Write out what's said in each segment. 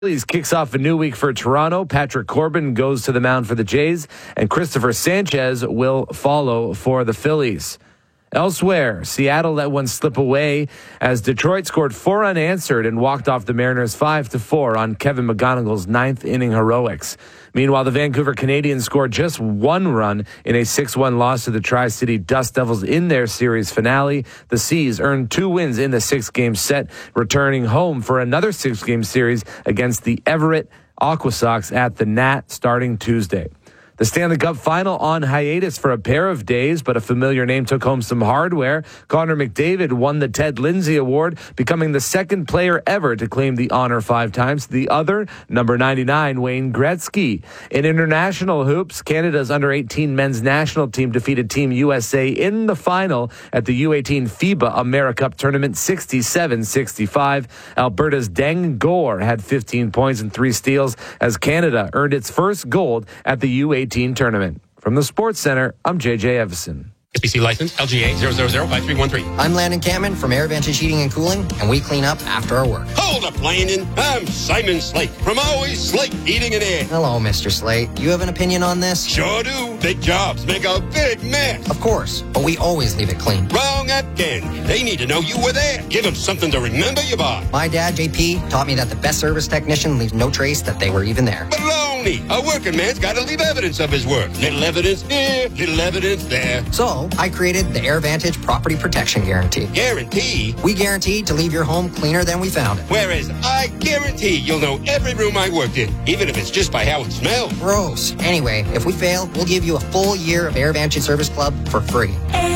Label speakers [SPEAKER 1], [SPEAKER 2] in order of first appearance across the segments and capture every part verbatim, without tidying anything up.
[SPEAKER 1] Phillies kicks off a new week for Toronto. Patrick Corbin goes to the mound for the Jays, and Christopher Sanchez will follow for the Phillies. Elsewhere, Seattle let one slip away as Detroit scored four unanswered and walked off the Mariners five to four on Kevin McGonigal's ninth inning heroics. Meanwhile, the Vancouver Canadians scored just one run in a six one loss to the Tri-City Dust Devils in their series finale. The Seas earned two wins in the six-game set, returning home for another six-game series against the Everett Aqua Sox at the Nat starting Tuesday. The Stanley Cup final on hiatus for a pair of days, but a familiar name took home some hardware. Connor McDavid won the Ted Lindsay Award, becoming the second player ever to claim the honor five times. The other, number ninety-nine, Wayne Gretzky. In international hoops, Canada's under eighteen men's national team defeated Team U S A in the final at the U eighteen FIBA AmeriCup tournament sixty-seven sixty-five. Alberta's Deng Gore had fifteen points and three steals as Canada earned its first gold at the U eighteen tournament. From the Sports Center, I'm J J Evison.
[SPEAKER 2] S B C license L G A zero zero zero five three one three.
[SPEAKER 3] I'm Landon Cameron from AirVantage Heating and Cooling, and we clean up after our work.
[SPEAKER 2] Hold up, Landon. I'm Simon Slate from Always Slate Heating and Air.
[SPEAKER 3] Hello, Mister Slate. You have an opinion on this?
[SPEAKER 2] Sure do. Big jobs make a big mess.
[SPEAKER 3] Of course, but we always leave it clean.
[SPEAKER 2] Wrong again. They need to know you were there. Give them something to remember you by.
[SPEAKER 3] My dad, J P, taught me that the best service technician leaves no trace that they were even there.
[SPEAKER 2] Baloney. A working man's got to leave evidence of his work. Little evidence here, little evidence there.
[SPEAKER 3] So, I created the AirVantage Property Protection Guarantee.
[SPEAKER 2] Guarantee?
[SPEAKER 3] We guarantee to leave your home cleaner than we found it.
[SPEAKER 2] Whereas I guarantee you'll know every room I worked in, even if it's just by how it smells.
[SPEAKER 3] Gross. Anyway, if we fail, we'll give you a full year of AirVantage Service Club for free.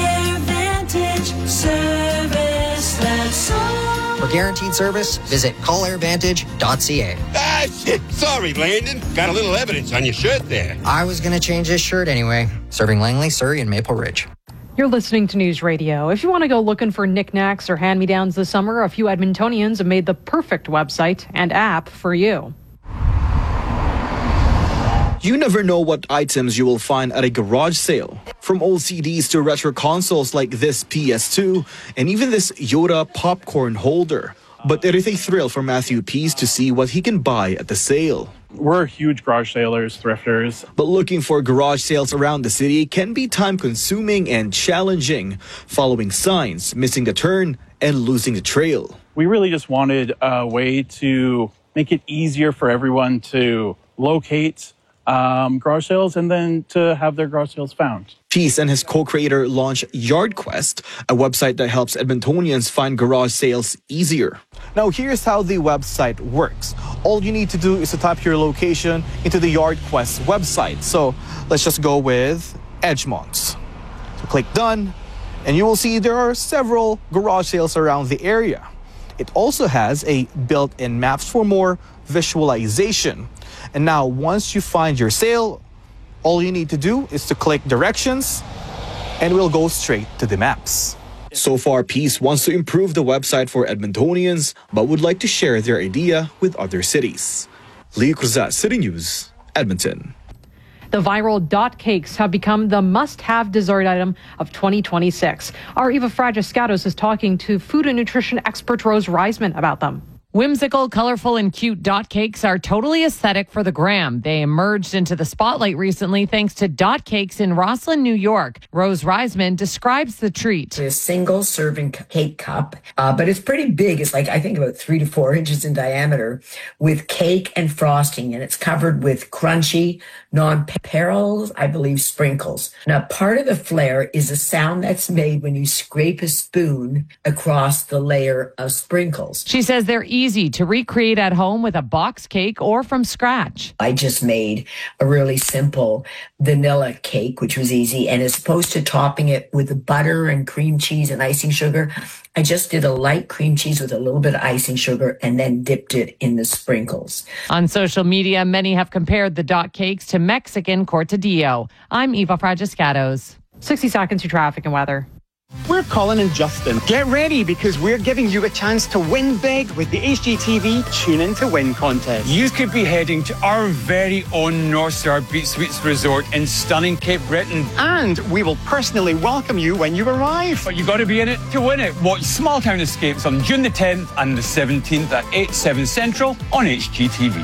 [SPEAKER 4] AirVantage Service, that's all.
[SPEAKER 3] For guaranteed service, visit call air vantage dot c a.
[SPEAKER 2] Ah, shit. Sorry, Landon. Got a little evidence on your shirt there.
[SPEAKER 3] I was going to change this shirt anyway. Serving Langley, Surrey, and Maple Ridge.
[SPEAKER 5] You're listening to News Radio. If you want to go looking for knickknacks or hand-me-downs this summer, a few Edmontonians have made the perfect website and app for you.
[SPEAKER 6] You never know what items you will find at a garage sale. From old C Ds to retro consoles like this P S two and even this Yoda popcorn holder. But it is a thrill for Matthew Pease to see what he can buy at the sale.
[SPEAKER 7] We're huge garage sailors, thrifters.
[SPEAKER 6] But looking for garage sales around the city can be time-consuming and challenging, following signs, missing the turn, and losing the trail.
[SPEAKER 7] We really just wanted a way to make it easier for everyone to locate um, garage sales and then to have their garage sales found.
[SPEAKER 6] Pease and his co-creator launched YardQuest, a website that helps Edmontonians find garage sales easier.
[SPEAKER 8] Now, here's how the website works. All you need to do is to type your location into the YardQuest website. So let's just go with Edgemont. So click done, and you will see there are several garage sales around the area. It also has a built-in maps for more visualization. And now, once you find your sale, all you need to do is to click directions, and we'll go straight to the maps.
[SPEAKER 6] So far, Pease wants to improve the website for Edmontonians, but would like to share their idea with other cities. Leo Cruzat, City News, Edmonton.
[SPEAKER 5] The viral dot cakes have become the must-have dessert item of twenty twenty-six. Our Eva Fragiscatos is talking to food and nutrition expert Rose Reisman about them.
[SPEAKER 9] Whimsical, colorful, and cute dot cakes are totally aesthetic for the gram. They emerged into the spotlight recently thanks to dot cakes in Rosslyn, New York. Rose Reisman describes the treat.
[SPEAKER 10] It's a single serving cake cup, uh, but it's pretty big. It's like, I think, about three to four inches in diameter with cake and frosting, and it's covered with crunchy, non-perils, I believe, sprinkles. Now, part of the flair is a sound that's made when you scrape a spoon across the layer of sprinkles.
[SPEAKER 9] She says they're easy Easy to recreate at home with a box cake or from scratch.
[SPEAKER 10] I just made a really simple vanilla cake, which was easy. And as opposed to topping it with butter and cream cheese and icing sugar, I just did a light cream cheese with a little bit of icing sugar and then dipped it in the sprinkles.
[SPEAKER 9] On social media, many have compared the dot cakes to Mexican cortadillo. I'm Eva Fragiscatos.
[SPEAKER 5] sixty seconds to traffic and weather.
[SPEAKER 11] We're Colin and Justin. Get ready because we're giving you a chance to win big with the H G T V Tune In to Win contest.
[SPEAKER 12] You could be heading to our very own North Star Beach Suites Resort in stunning Cape Breton.
[SPEAKER 11] And we will personally welcome you when you arrive.
[SPEAKER 12] But you got to be in it to win it. Watch Small Town Escapes on June the tenth and the seventeenth at eight, seven Central on H G T V.